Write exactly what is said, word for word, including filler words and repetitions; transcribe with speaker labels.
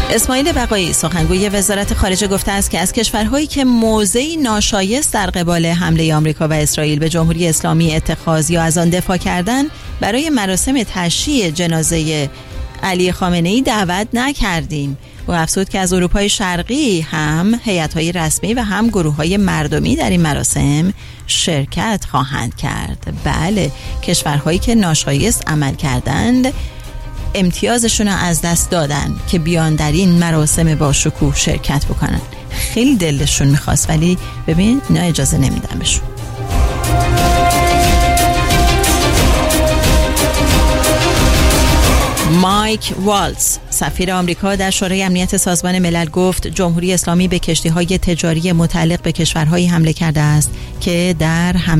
Speaker 1: اسماعیل بقایی سخنگوی وزارت خارجه گفته است که از کشورهایی که موضعی ناشایست در قبال حمله آمریکا و اسرائیل به جمهوری اسلامی اتخاذ یا از آن دفاع کردن برای مراسم تشییع جنازه علی خامنه‌ای دعوت نکردیم. و افزود که از اروپای شرقی هم هیئت‌های رسمی و هم گروه‌های مردمی در این مراسم شرکت خواهند کرد. بله، کشورهایی که ناشایست عمل کردند امتیازشون رو از دست دادن که بیان در این مراسم با شکوه شرکت بکنن. خیلی دلشون میخواست ولی ببین اینا اجازه نمیدن بهشون. مایک والتز سفیر آمریکا در شورای امنیت سازمان ملل گفت جمهوری اسلامی به کشتی‌های تجاری متعلق به کشورهایی حمله کرده است که در